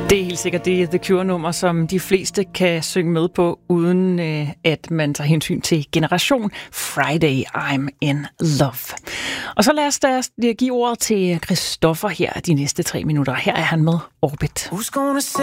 Det er helt sikkert det The Cure-nummer, som de fleste kan synge med på, uden at man tager hensyn til generation. Friday, I'm in love. Og så lad os da give ordet til Christoffer her de næste 3 minutter. Her er han med Orbit.